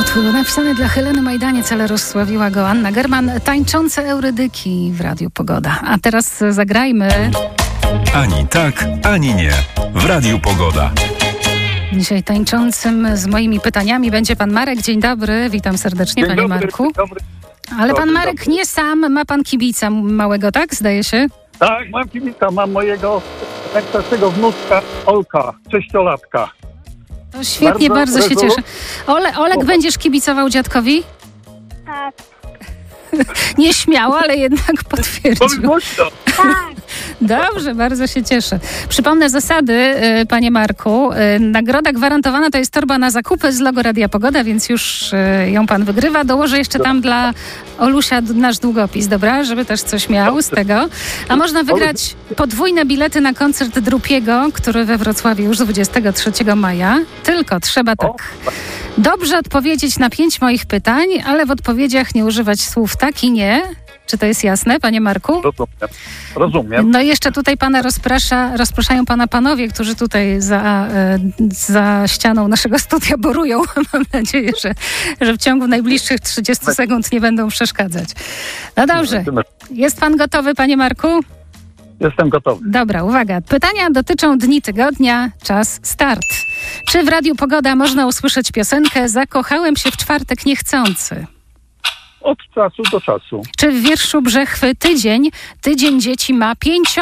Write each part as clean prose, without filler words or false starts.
Napisany dla Heleny Majdaniec, ale rozsławiła go Anna German. Tańczące Eurydyki w Radiu Pogoda. A teraz zagrajmy. Ani tak, ani nie. W Radiu Pogoda. Dzisiaj tańczącym z moimi pytaniami będzie pan Marek. Dzień dobry, witam serdecznie, panie Marku. Dzień dobry. Ale pan Marek nie sam, ma pan kibica małego, tak? Zdaje się? Tak, mam kibica, mam mojego najstarszego wnuczka Olka, 6-latka. To świetnie, bardzo się cieszę. Olek, będziesz kibicował dziadkowi? Tak. Nieśmiało, ale jednak potwierdził. Głośno. Tak. Dobrze, bardzo się cieszę. Przypomnę zasady, panie Marku. Nagroda gwarantowana to jest torba na zakupy z logo Radia Pogoda, więc już ją pan wygrywa. Dołożę jeszcze tam dla Olusia nasz długopis, dobra? Żeby też coś miał z tego. A można wygrać podwójne bilety na koncert Drupiego, który we Wrocławiu już 23 maja. Tylko trzeba tak dobrze odpowiedzieć na 5 moich pytań, ale w odpowiedziach nie używać słów tak i nie. Czy to jest jasne, panie Marku? Rozumiem. No i jeszcze tutaj pana rozpraszają pana panowie, którzy tutaj za ścianą naszego studia borują. Mam nadzieję, że w ciągu najbliższych 30 sekund nie będą przeszkadzać. No dobrze. Jest pan gotowy, panie Marku? Jestem gotowy. Dobra, uwaga. Pytania dotyczą dni tygodnia. Czas start. Czy w Radiu Pogoda można usłyszeć piosenkę "Zakochałem się w czwartek niechcący"? Od czasu do czasu. Czy w wierszu Brzechwy tydzień dzieci ma 5?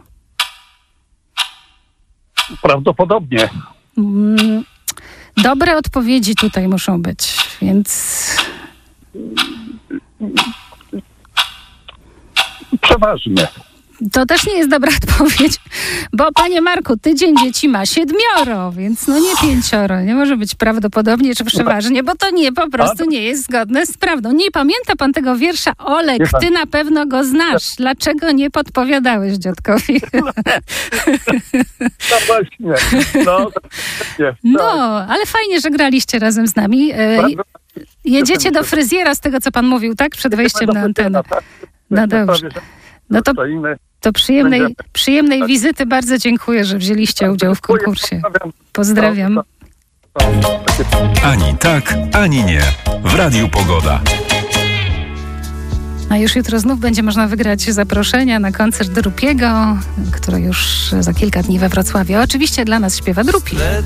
Prawdopodobnie. Dobre odpowiedzi tutaj muszą być, więc... Przeważnie. To też nie jest dobra odpowiedź, bo panie Marku, tydzień dzieci ma 7, więc no nie 5. Nie może być prawdopodobnie czy przeważnie, bo to po prostu nie jest zgodne z prawdą. Nie pamięta pan tego wiersza? Olek, ty na pewno go znasz. Dlaczego nie podpowiadałeś dziadkowi? No właśnie. No, ale fajnie, że graliście razem z nami. Jedziecie do fryzjera z tego, co pan mówił, tak? Przed wejściem na antenę. No dobrze. No to przyjemnej wizyty. Bardzo dziękuję, że wzięliście udział w konkursie. Pozdrawiam. Ani tak, ani nie. W Radiu Pogoda. A już jutro znów będzie można wygrać zaproszenia na koncert Drupiego, który już za kilka dni we Wrocławiu. Oczywiście dla nas śpiewa Drupi.